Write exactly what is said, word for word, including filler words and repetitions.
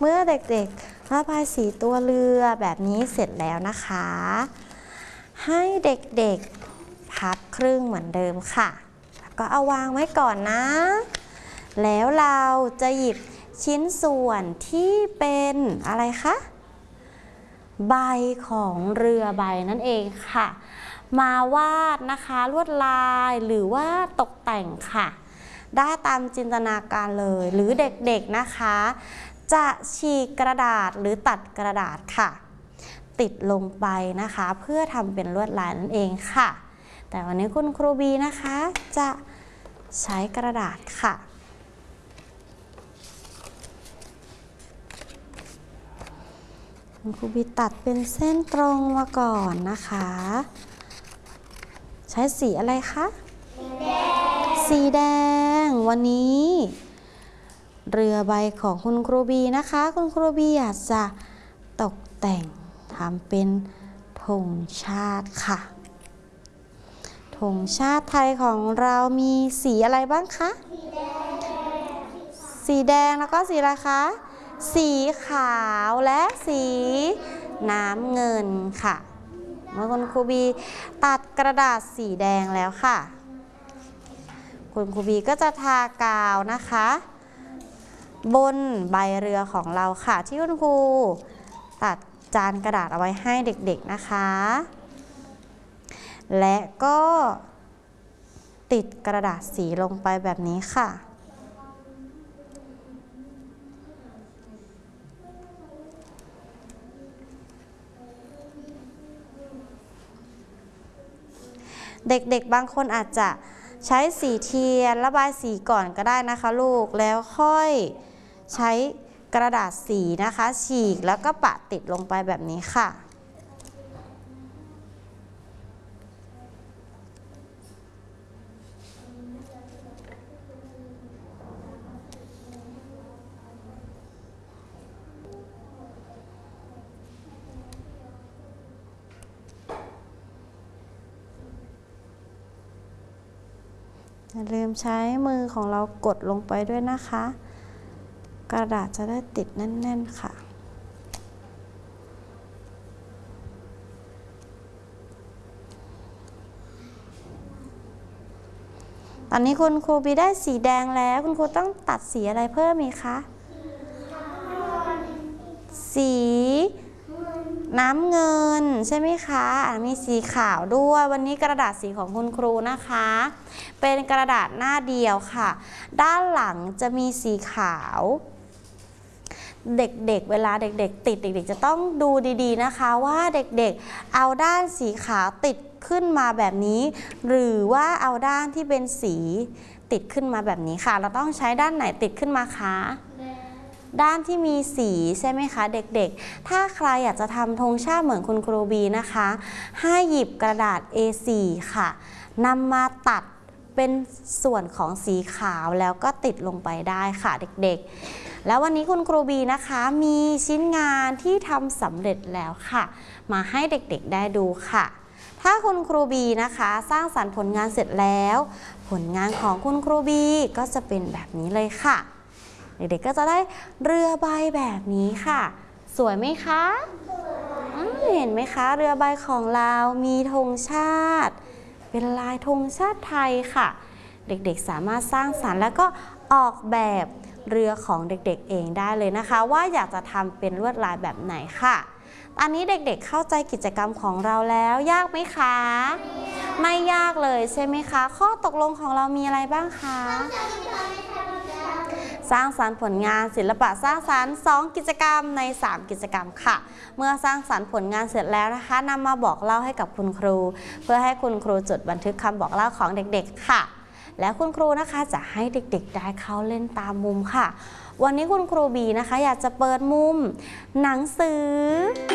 เมื่อเด็กๆระบายสีตัวเรือแบบนี้เสร็จแล้วนะคะให้เด็กๆพับครึ่งเหมือนเดิมค่ะแล้วก็เอาวางไว้ก่อนนะแล้วเราจะหยิบชิ้นส่วนที่เป็นอะไรคะใบของเรือใบนั่นเองค่ะมาวาดนะคะลวดลายหรือว่าตกแต่งค่ะได้ตามจินตนาการเลยหรือเด็กๆนะคะจะฉีกกระดาษหรือตัดกระดาษค่ะติดลงไปนะคะเพื่อทำเป็นลวดลายนั่นเองค่ะแต่วันนี้คุณครูบีนะคะจะใช้กระดาษค่ะคุณครูบีตัดเป็นเส้นตรงมาก่อนนะคะใช้สีอะไรคะสีแดงวันนี้เรือใบของคุณครูบีนะคะคุณครูบีอยากจะตกแต่งทำเป็นธงชาติค่ะธงชาติไทยของเรามีสีอะไรบ้างคะสีแดงแล้วก็สีอะไรคะสีขาวและสีน้ำเงินค่ะเมื่อคุณครูบีตัดกระดาษสีแดงแล้วค่ะคุณครูบีก็จะทากาวนะคะบนใบเรือของเราค่ะที่คุณครูตัดจานกระดาษเอาไว้ให้เด็กๆนะคะและก็ติดกระดาษสีลงไปแบบนี้ค่ะเด็กๆบางคนอาจจะใช้สีเทียนระบายสีก่อนก็ได้นะคะลูกแล้วค่อยใช้กระดาษสีนะคะฉีกแล้วก็ปะติดลงไปแบบนี้ค่ะอย่าลืมใช้มือของเรากดลงไปด้วยนะคะกระดาษจะได้ติดแน่นๆค่ะตอนนี้คุณครูบีได้สีแดงแล้วคุณครูต้องตัดสีอะไรเพิ่มอีกคะสีน้ำเงินใช่ไหมคะมีสีขาวด้วยวันนี้กระดาษสีของคุณครูนะคะเป็นกระดาษหน้าเดียวค่ะด้านหลังจะมีสีขาวเด็กๆเวลาเด็กๆติดเด็กๆจะต้องดูดีๆนะคะว่าเด็กๆเอาด้านสีขาวติดขึ้นมาแบบนี้หรือว่าเอาด้านที่เป็นสีติดขึ้นมาแบบนี้ค่ะเราต้องใช้ด้านไหนติดขึ้นมาคะด้านที่มีสีใช่ไหมคะเด็กๆถ้าใครอยากจะทำธงชาติเหมือนคุณครูบีนะคะให้หยิบกระดาษ เอ โฟร์ ค่ะนำมาตัดเป็นส่วนของสีขาวแล้วก็ติดลงไปได้ค่ะเด็กๆแล้ววันนี้คุณครูบีนะคะมีชิ้นงานที่ทำสำเร็จแล้วค่ะมาให้เด็กๆได้ดูค่ะถ้าคุณครูบีนะคะสร้างสรรค์ผลงานเสร็จแล้วผลงานของคุณครูบีก็จะเป็นแบบนี้เลยค่ะเด็กๆก็จะได้เรือใบแบบนี้ค่ะสวยไหมคะเห็นไหมคะเรือใบของเรามีธงชาติเป็นลายธงชาติไทยค่ะเด็กๆสามารถสร้างสรรค์แล้วก็ออกแบบเรือของเด็กๆเองได้เลยนะคะว่าอยากจะทำเป็นลวดลายแบบไหนค่ะอันนี้เด็กๆเข้าใจกิจกรรมของเราแล้วยากไหมคะไม่ยากเลยใช่ไหมคะข้อตกลงของเรามีอะไรบ้างคะสร้างสรรค์ผลงานศิลปะสร้างสรรค์สองกิจกรรมในสามกิจกรรมค่ะเมื่อสร้างสรรค์ผลงานเสร็จแล้วนะคะนำมาบอกเล่าให้กับคุณครูเพื่อให้คุณครูจดบันทึกคำบอกเล่าของเด็กๆค่ะแล้วคุณครูนะคะจะให้เด็กๆได้เข้าเล่นตามมุมค่ะวันนี้คุณครูบีนะคะอยากจะเปิดมุมหนังสือ